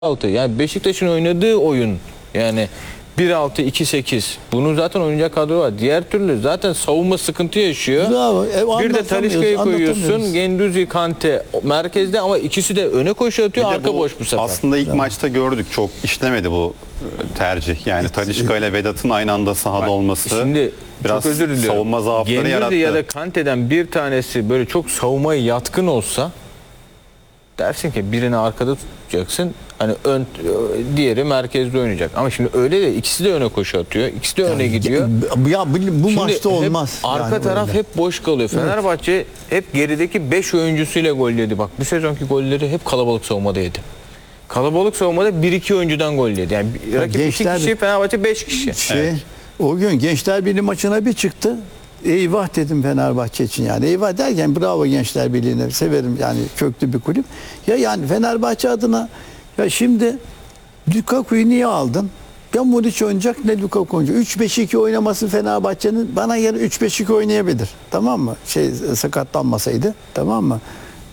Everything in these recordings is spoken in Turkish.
6. Yani Beşiktaş'ın oynadığı oyun yani 1-6, 2-8. Bunun zaten oynayacak kadro var. Diğer türlü zaten savunma sıkıntı yaşıyor. Bravo. Bir de Talisca'yı koyuyorsun. Gendouzi, Kante merkezde ama ikisi de öne koşu atıyor. Arka boş bu sefer. Aslında ilk maçta gördük, çok işlemedi bu tercih. Yani Talisca ile Vedat'ın aynı anda sahada olması Şimdi biraz çok özür diliyorum. savunma zaafları Gendouzi yarattı. ya da Kante'den bir tanesi böyle çok savunmaya yatkın olsa dersin ki birini arkada tutacaksın. Hani diğeri merkezde oynayacak. Ama şimdi öyle de ikisi de öne koşu atıyor. İkisi de öne gidiyor. Ya bu Şimdi maçta olmaz. Arka yani taraf öyle. hep boş kalıyor. Fenerbahçe hep gerideki 5 oyuncusuyla gol yedi. Bak bu sezonki golleri hep kalabalık savunmada yedi. Kalabalık savunmada 1-2 oyuncudan gol yedi. Yani rakip 2 kişi, Fenerbahçe 5 kişi. Evet. O gün Gençler Birliği maçına bir çıktı. Eyvah dedim Fenerbahçe için yani. Eyvah derken bravo Gençler Birliği'ne, severim yani, köklü bir kulüp. Ya yani Fenerbahçe adına ya şimdi Lukaku'yu niye aldın? Ya Muriç oynayacak ne Lukaku oynayacak. 3-5-2 oynaması Fenerbahçe'nin bana göre 3-5-2 oynayabilir. Tamam mı? Sakatlanmasaydı. Tamam mı?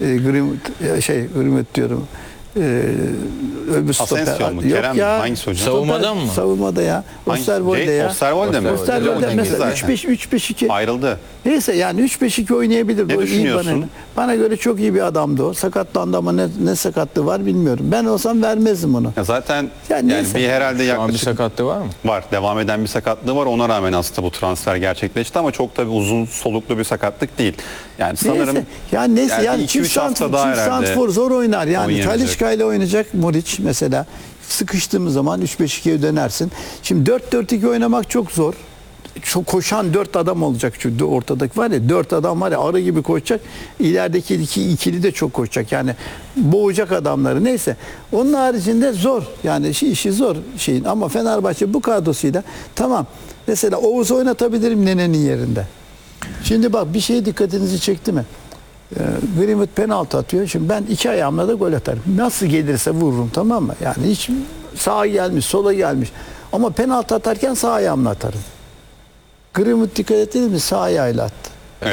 Grimut diyorum. Öbür Asensio mu? Yok Kerem mi? ya. Hangisi hocam? Savunmadan mı? Savunmada ya. Osterwolde ya. Osterwolde mi? Osterwolde mesela Zaten. 3-5-2. Ayrıldı. Neyse yani 3-5-2 oynayabilir. Ne O iyi düşünüyorsun? bana göre çok iyi bir adamdı o. Sakatlandı ama ne sakatlığı var bilmiyorum. Ben olsam vermezdim onu. Ya zaten Ya yani neyse. bir herhalde Şu an bir yaklaşık sakatlığı var mı? var. Devam eden bir sakatlığı var. Ona rağmen aslında bu transfer gerçekleşti ama çok tabii uzun soluklu bir sakatlık değil. Yani sanırım Neyse yani bir iki, çift üç hafta daha herhalde santfor zor oynar. Yani oynayacak. Talisca ile oynayacak Muriç mesela. Sıkıştığımız zaman 3-5-2'ye dönersin. Şimdi 4-4-2 oynamak çok zor. Çok koşan 4 adam olacak şu ortadaki var ya, 4 adam var ya, arı gibi koşacak. İlerideki ikili de çok koşacak. Yani boğacak adamları. Neyse. Onun haricinde zor. Yani işi zor şeyin. Ama Fenerbahçe bu kadrosuyla tamam. Mesela Oğuz oynatabilirim Nene'nin yerinde. Şimdi bak bir şeye dikkatinizi çekti mi? Greenwood penaltı atıyor. Şimdi ben iki ayağımla da gol atarım. Nasıl gelirse vururum, tamam mı? Yani hiç sağa gelmiş, sola gelmiş. Ama penaltı atarken sağ ayağımla atarım. Greenwood dikkat ettiniz mi? Sağ ayağıyla attı. Evet.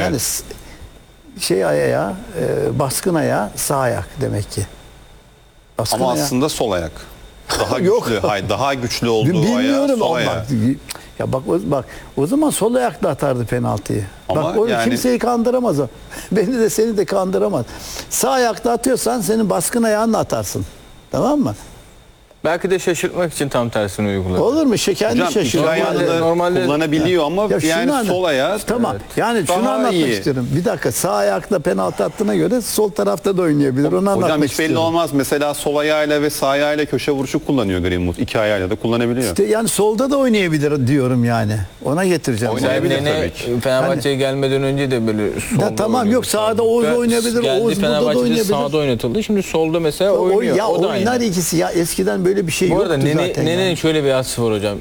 Yani ayağı, baskın ayağı sağ ayak demek ki. Baskın ama ayağı. aslında sol ayak. Daha Yok. güçlü. Hayır, daha güçlü olduğu ayağı Bilmiyorum sol ama ayağı. ya bak o zaman sol ayakla atardı penaltıyı. Ama bak o yani- kimseyi kandıramaz o. Beni de seni de kandıramaz. Sağ ayakla atıyorsan senin baskın ayağınla atarsın. Tamam mı? Belki de şaşırtmak için tam tersini uyguladı. Olur mu? Kendi Hocam iki şaşırıyor. ayağını da normalde- kullanabiliyor ama Ya şunu yani anlat. sol ayağı Tamam. Yani daha şunu anlatmak iyi. istiyorum. Bir dakika, sağ ayakla penaltı attığına göre sol tarafta da oynayabilir. Onu anlatmak Hocam hiç belli istiyorum. olmaz. Mesela sol ayağıyla ve sağ ayağıyla köşe vuruşu kullanıyor Greenwood. İki ayağıyla da kullanabiliyor. İşte yani solda da oynayabilir diyorum yani. Ona getireceğim. Oynayabilir. Nene tabii ki. Fenerbahçe'ye gelmeden önce de böyle solda tamam, oynuyordu. yok, sağda Oğuz oynayabilir, Geldi, Oğuz burada da Fenerbahçe'de oynayabilir. sağda oynatıldı. Şimdi solda mesela oynuyor. Ya O da oynar aynı. ikisi ya. Eskiden böyle bir şey Bu yoktu arada zaten. Nene'nin yani. şöyle bir aslı var hocam.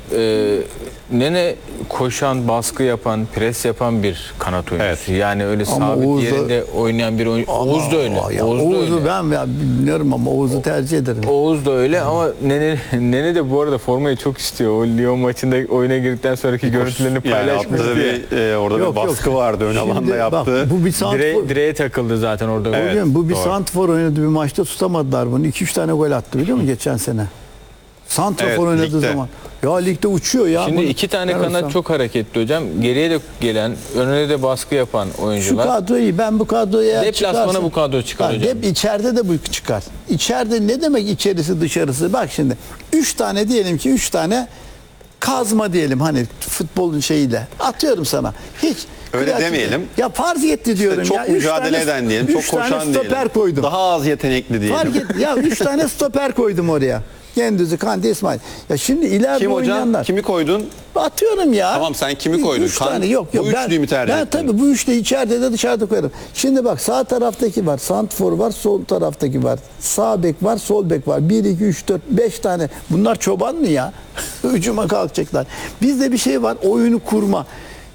Nene koşan, baskı yapan, pres yapan bir kanat oyuncusu. Yani öyle Ama sabit Oğuz da- yerinde oynayan bir oyuncu. Oğuz da öyle. Ya Oğuz da Oğuz'u öyle. ben ya bilmiyorum ama Oğuz'u tercih ederim. Oğuz da öyle ama Nene de bu arada formayı çok istiyor. O Lyon maçında oyuna girdikten sonraki görüntülerini Yani paylaşmış yaptığı diye. orada Yok, bir baskı yok. vardı ön Şimdi alanda bak, yaptığı. bu bir santfor. Direğe takıldı zaten orada. Evet. Bugün bu bir doğru. santfor oynadı bir maçta, tutamadılar bunu. 2-3 tane gol attı biliyor musun geçen sene? Santrafor Evet, oynadığı ligde. zaman. Ya ligde uçuyor ya. Şimdi Bunu- iki tane ben kanat olsam- çok hareketli hocam. Geriye de gelen, önüne de baskı yapan Şu oyuncular. kadro iyi. Ben bu kadroyu eğer Deplasmana çıkarsa- bu kadro çıkar Bak, hocam. içeride de bu çıkar. İçeride ne demek içerisi dışarısı? Bak şimdi 3 tane diyelim ki 3 tane kazma diyelim hani futbolun şeyiyle. Atıyorum sana. Hiç Öyle kreatif- demeyelim. Ya farz etti diyorum Çok ya. Üç mücadele tane- eden diyelim, üç çok koşan tane diyelim. stoper koydum. Daha az yetenekli diyelim. Fark et. Ya 3 tane stoper koydum oraya. Gendüzü, Kante, İsmail. Ya şimdi ileride Kim hocam? oynayanlar. Kimi koydun? Atıyorum ya. Tamam, sen kimi koydun? 3 tane yok. Bu yok. üçlüyü mü tercih Ben ettin? tabii bu üçlü içeride de dışarıda koyarım. Şimdi bak, sağ taraftaki var. Santfor var. Sol taraftaki var. Sağ bek var. Sol bek var. 1, 2, 3, 4, 5 tane. Bunlar çoban mı ya? Hücuma kalkacaklar. Bizde bir şey var. Oyunu kurma.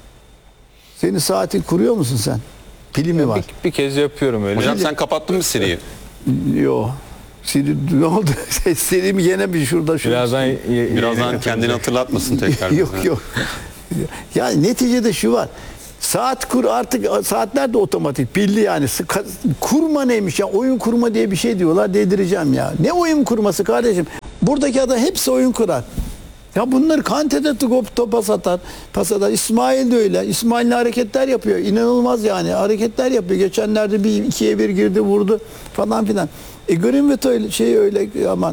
Senin saatin kuruyor musun sen? Pili mi var? Bir kez yapıyorum öyle. Hocam sen kapattın mı Siri'yi? Yok. Siri ne oldu? Siri mi yine bir şurada şurada. Birazdan Birazdan kendini hatırlatmasın tekrar. Yok yok. Yani neticede şu var. Saat kur, artık saatler de otomatik pilli yani. Kurma neymiş ya, oyun kurma diye bir şey diyorlar, delireceğim ya. Ne oyun kurması kardeşim? Buradaki adam hepsi oyun kurar. Ya bunlar Kante'de topa pas atar. İsmail de öyle. İsmail'le hareketler yapıyor. İnanılmaz yani. Hareketler yapıyor. Geçenlerde bir 2'ye 1 girdi, vurdu falan filan. Greenwood öyle, öyle aman.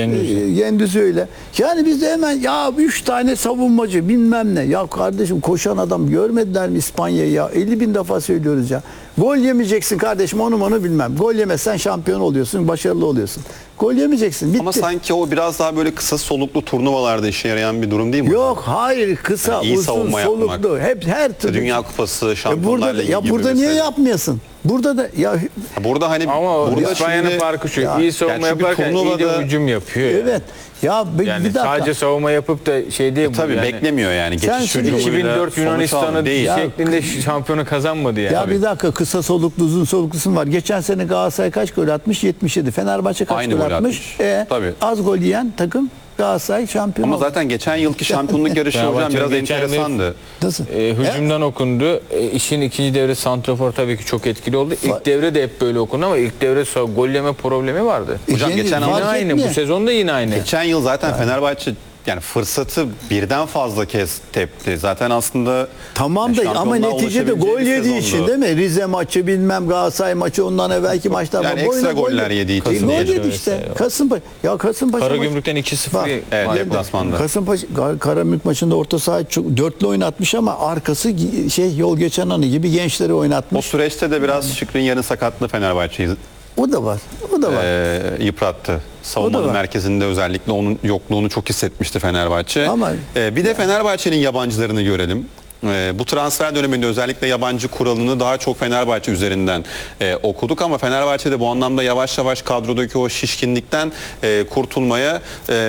Gündüz öyle. Yani biz de hemen ya 3 tane savunmacı bilmem ne. Ya kardeşim koşan adam görmediler mi İspanya'yı ya? 50.000 defa söylüyoruz ya. Gol yemeyeceksin kardeşim, onu bilmem. Gol yemezsen şampiyon oluyorsun, başarılı oluyorsun. Gol yemeyeceksin. Bitti. Ama sanki o biraz daha böyle kısa soluklu turnuvalarda işe yarayan bir durum değil mi? Yok, hayır, kısa, Yani iyi uzun, savunma soluklu. yapmak. Hep her türlü. Dünya Kupası, Şampiyonlar burada, Ligi ya gibi burada niye mesela. yapmayasın? Burada da ya Burada hani Ama burada İspanya'nın şimdi- farkı şu. Ya, iyi savunma yani çünkü yaparken iyi de turnuvada- hücum yapıyor. evet. Ya Yani bir dakika. sadece savunma yapıp da şey değil bu. tabii yani. beklemiyor yani. Sen Geçiş şimdi hücumuyla 2004 sonuç Yunanistan'ı alma değil. şeklinde şampiyonu kazanmadı yani. Ya bir dakika, kısa soluklu uzun soluklusun var. Geçen sene Galatasaray kaç gol atmış? 77. Fenerbahçe kaç Aynı gol gol atmış? atmış. Tabii. Az gol yiyen takım Galatasaray şampiyon Ama oldu. zaten geçen yılki şampiyonluk yarışı hocam Fenerbahçe'nin biraz geçen yıl- enteresandı. Nasıl? Hücumdan okundu. İşin ikinci devre santrafor tabii ki çok etkili oldu. İlk devre de hep böyle okundu ama ilk devre gol yeme problemi vardı. Hocam geçen fark Yine aynı. etmiyor. Bu sezon da yine aynı. Geçen yıl zaten Fenerbahçe yani fırsatı birden fazla kez tepti. Zaten aslında Tamam da ama şampiyonluğa neticede gol ulaşabileceği bir yediği için sezondu. değil mi? Rize maçı bilmem Galatasaray maçı ondan evvelki maçlar. Yani ekstra goller yediği için Gol diyelim. yedi işte. Kasımpaşa. Ya Kasımpaşa maçı- Karagümrük'ten 2-0 Bak, Evet, mağlup deplasmanda. Kasımpaşa Karagümrük maçında orta saha çok dörtlü oynatmış ama arkası yol geçen anı gibi gençleri O oynatmış. süreçte de biraz Şükrü'nün sakatlığı Fenerbahçe'yi O da var. O da var. yıprattı. O da Savunmanın var. merkezinde özellikle onun yokluğunu çok hissetmişti Fenerbahçe. Ama- Bir de Fenerbahçe'nin yabancılarını görelim. Bu transfer döneminde özellikle yabancı kuralını daha çok Fenerbahçe üzerinden okuduk ama Fenerbahçe'de bu anlamda yavaş yavaş kadrodaki o şişkinlikten kurtulmaya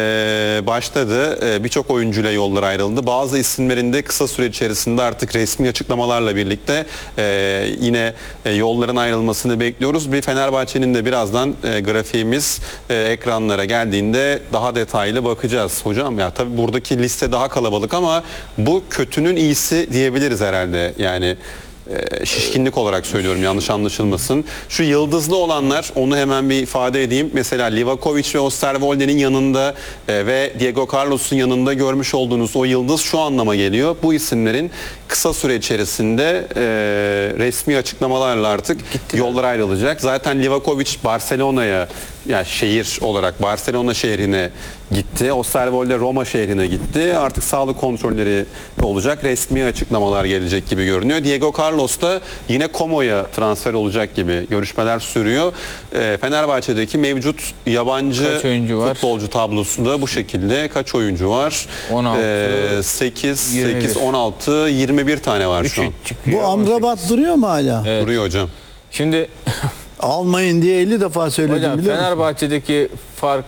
başladı. Birçok oyuncuyla yollar ayrıldı. Bazı isimlerin de kısa süre içerisinde artık resmi açıklamalarla birlikte yine yolların ayrılmasını bekliyoruz. Bir Fenerbahçe'nin de birazdan grafiğimiz ekranlara geldiğinde daha detaylı bakacağız. Hocam ya tabii buradaki liste daha kalabalık ama bu kötünün iyisi diyebiliriz herhalde. Yani şişkinlik olarak söylüyorum, yanlış anlaşılmasın. Şu yıldızlı olanlar, onu hemen bir ifade edeyim. Mesela Livakovic ve Osterwolde'nin yanında ve Diego Carlos'un yanında görmüş olduğunuz o yıldız şu anlama geliyor. Bu isimlerin kısa süre içerisinde resmi açıklamalarla artık yollar ayrılacak. Zaten Livakovic Barcelona'ya, yani şehir olarak Barcelona şehrine gitti. Osterwolde Roma şehrine gitti. Artık sağlık kontrolleri olacak. Resmi açıklamalar gelecek gibi görünüyor. Diego Carlos da yine Como'ya transfer olacak gibi görüşmeler sürüyor. Fenerbahçe'deki mevcut yabancı Kaç oyuncu var? futbolcu tablosu da bu şekilde. Kaç oyuncu var? 16, 8, 21. 8, 16, 21 tane var şu an. Bu Amrabat duruyor mu hala? Duruyor hocam. Şimdi Almayın diye 50 defa söyledim, hocam biliyor musun? Fenerbahçe'deki fark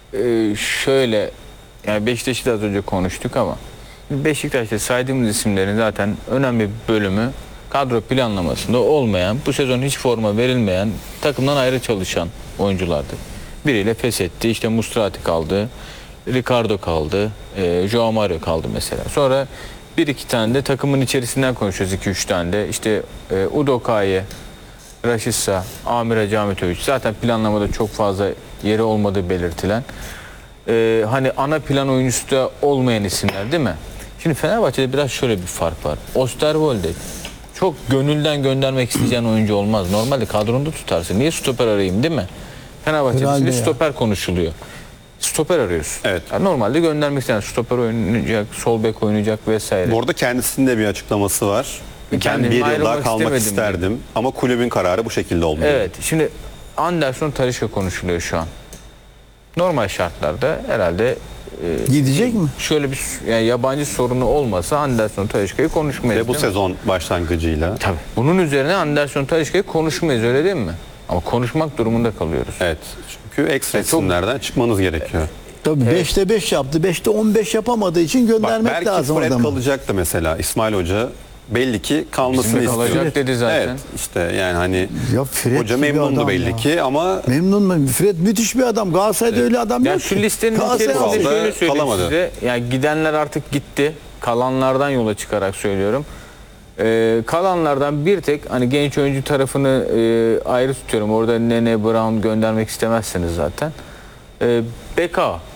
şöyle, yani Beşiktaş'ı da az önce konuştuk ama Beşiktaş'ta saydığımız isimlerin zaten önemli bir bölümü kadro planlamasında olmayan, bu sezon hiç forma verilmeyen, takımdan ayrı çalışan oyunculardı. Biriyle feshetti, işte Mustrati kaldı, Ricardo kaldı, Joao Mario kaldı mesela. Sonra bir iki tane de takımın içerisinden konuşuyoruz, 2-3 tane de. İşte Udokai, Rashica, Amir Hacı Ahmetoviç, zaten planlamada çok fazla yeri olmadığı belirtilen. Hani ana plan oyuncusu da olmayan isimler değil mi? Şimdi Fenerbahçe'de biraz şöyle bir fark var. Osterwolde çok gönülden göndermek isteyeceğin oyuncu olmaz. Normalde kadronda tutarsın. Niye stoper arayayım değil mi? Fenerbahçe'de Herhalde şimdi ya. stoper konuşuluyor. Stoper arıyorsun. Evet. Yani normalde göndermek isteyen stoper oynayacak, sol bek oynayacak vesaire. Bu arada kendisinin de bir açıklaması var. Ben Kendimden bir yıl daha ayrılmak kalmak istemedim isterdim ama kulübün kararı bu şekilde oldu. Evet. Şimdi Anderson Talisca konuşuluyor şu an. Normal şartlarda herhalde Gidecek mi? şöyle bir yani yabancı sorunu olmasa Anderson Talisca'yı konuşmayız. Ve bu değil mi? sezon başlangıcıyla. Tabii. Bunun üzerine Anderson Talisca'yı konuşmayız, öyle değil mi? Ama konuşmak durumunda kalıyoruz. Evet. Çünkü ekstra isimlerden çıkmanız gerekiyor. Tabii 5'te 5 yaptı. 5'te 15 yapamadığı için Bak göndermek belki lazım Fred adamı. kalacaktı mesela İsmail Hoca. Belli ki kalmasını Bizimle istiyor. kalacak dedi zaten. Evet işte yani hani Ya Fred hoca gibi memnundu adam belli ya. ki ama Memnun mu? Fred müthiş bir adam. Galatasaray'da öyle adam Ya yok. şu ki. listenin Galatasaray içerisinde aldı. şöyle söyleyeyim Kalamadı. size. Yani gidenler artık gitti. Kalanlardan yola çıkarak söylüyorum. Kalanlardan bir tek hani genç oyuncu tarafını ayrı tutuyorum. Orada Nene Brown göndermek istemezseniz zaten. Beka